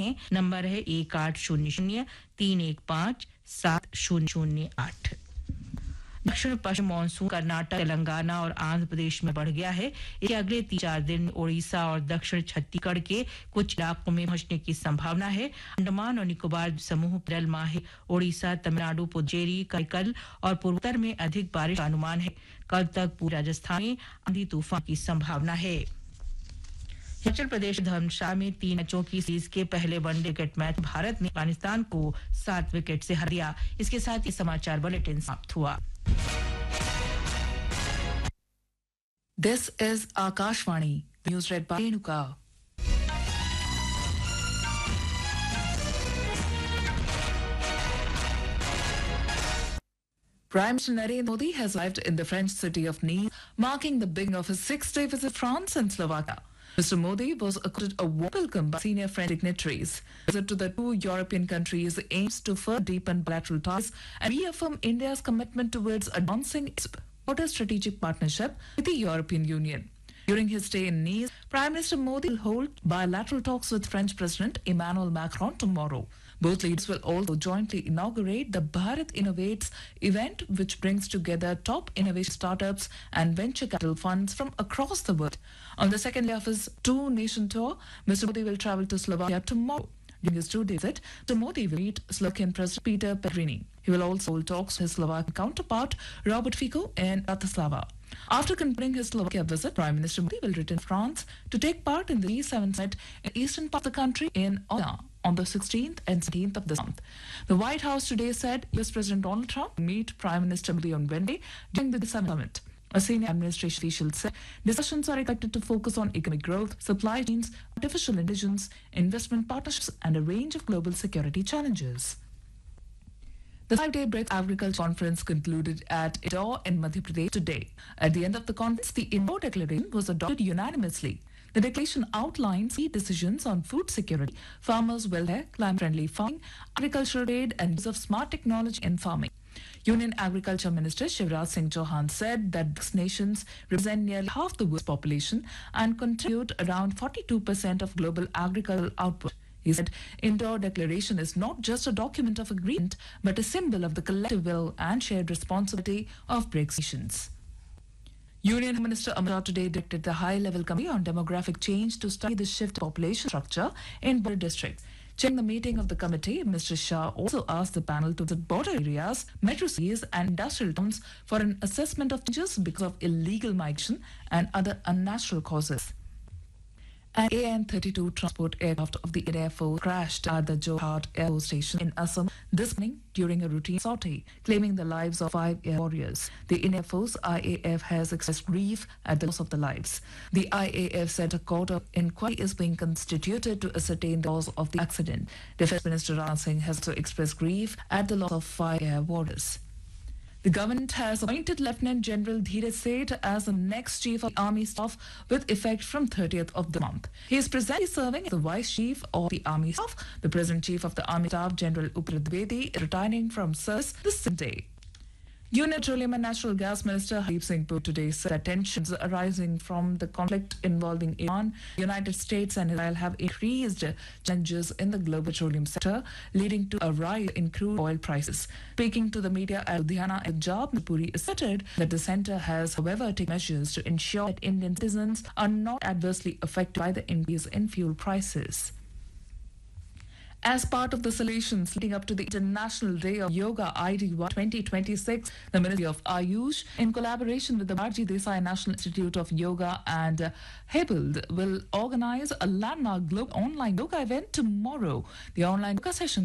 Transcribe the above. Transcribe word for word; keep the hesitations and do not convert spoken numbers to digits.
हैं। नंबर है एक आठ शून्य शून्य तीन एक पाँच सात शून्य शून्य आठ। दक्षिण पश्चिम मानसून कर्नाटक, तेलंगाना और आंध्र प्रदेश में बढ़ गया है। इसके अगले तीन चार दिन ओडिशा और दक्षिण छत्तीसगढ़ के कुछ इलाकों में पहुंचने की संभावना है। अंडमान और निकोबार समूह केरल माहे ओडिशा, तमिलनाडु, पुडुचेरी, कल और पूर्वोत्तर में अधिक बारिश का अनुमान है। कल तक पूरे राजस्थान में आंधी तूफान की संभावना है। हिमाचल प्रदेश धर्मशाला में तीन मैचों की सीरीज के पहले वनडे क्रिकेट मैच भारत ने अफगानिस्तान को सात विकेट से हरा दिया। इसके साथ ही समाचार बुलेटिन समाप्त हुआ। This is Akashvani, news read by Renuka. Prime Minister Narendra Modi has arrived in the French city of Nice, marking the beginning of his six-day visit to France and Slovakia. Mister Modi was accorded a warm welcome by senior French dignitaries. Visit to the two European countries aims to further deepen bilateral ties and reaffirm India's commitment towards advancing its broader strategic partnership with the European Union. During his stay in Nice, Prime Minister Modi will hold bilateral talks with French President Emmanuel Macron tomorrow. Both leaders will also jointly inaugurate the Bharat Innovates event, which brings together top innovation startups and venture capital funds from across the world. On the second day of his two-nation tour, Mister Modi will travel to Slovakia tomorrow. During his two-day visit, Mister Modi will meet Slovakian President Peter Pellegrini. He will also hold talks with his Slovakian counterpart Robert Fico in Bratislava. After concluding his Slovakia visit, Prime Minister Modi will return to France to take part in the G seven summit in the eastern part of the country in August on the sixteenth and seventeenth of this month. The White House today said U S President Donald Trump will meet Prime Minister Modi on Wednesday during the G seven summit. A senior administration official said discussions are expected to focus on economic growth, supply chains, artificial intelligence, investment partnerships, and a range of global security challenges. The five-day BRICS Agriculture Conference concluded at Indore in Madhya Pradesh today. At the end of the conference, the Indore Declaration was adopted unanimously. The declaration outlines key decisions on food security, farmers' welfare, climate-friendly farming, agricultural trade, and use of smart technology in farming. Union Agriculture Minister Shivraj Singh Chauhan said that BRICS nations represent nearly half the world's population and contribute around forty-two percent of global agricultural output. He said, Indore Declaration is not just a document of agreement, but a symbol of the collective will and shared responsibility of BRICS nations. Union Minister Amit Shah today directed the high-level committee on demographic change to study the shift in population structure in border districts. During the meeting of the committee, Mister Shah also asked the panel to visit border areas, metro cities, and industrial towns for an assessment of changes because of illegal migration and other unnatural causes. An A N thirty-two transport aircraft of the Indian Air Force crashed at the Jorhat Air Force Station in Assam this morning during a routine sortie, claiming the lives of five air warriors. The Indian Air Force I A F has expressed grief at the loss of the lives. The I A F said a court of inquiry is being constituted to ascertain the cause of the accident. Defence Minister Rajnath Singh has also expressed grief at the loss of five air warriors. The government has appointed Lieutenant General Dheeraj Seth as the next Chief of the Army Staff with effect from thirtieth of the month. He is presently serving as the Vice Chief of the Army Staff. The present Chief of the Army Staff, General Upra Dwivedi, is retiring from service this day. Union Petroleum and Natural Gas Minister Hardeep Singh Puri today said that tensions arising from the conflict involving Iran, the United States and Israel have increased challenges in the global petroleum sector, leading to a rise in crude oil prices. Speaking to the media at Ludhiana, Punjab, Puri asserted that the centre has, however, taken measures to ensure that Indian citizens are not adversely affected by the increase in fuel prices. As part of the celebrations leading up to the International Day of Yoga I D Y twenty twenty-six, the Ministry of Ayush, in collaboration with the Bharji Desai National Institute of Yoga and uh, Hebald, will organize a landmark global online yoga event tomorrow. The online yoga session